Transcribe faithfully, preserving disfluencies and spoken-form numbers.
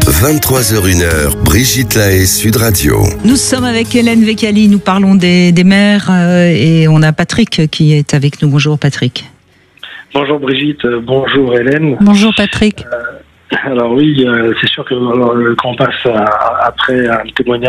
vingt-trois heures une, Brigitte Lahaie, Sud Radio. Nous sommes avec Hélène Vécali, nous parlons des, des mères euh, et on a Patrick qui est avec nous. Bonjour Patrick. Bonjour Brigitte, euh, bonjour Hélène. Bonjour Patrick. Euh, alors oui, euh, c'est sûr que alors, quand on passe à, après un témoignage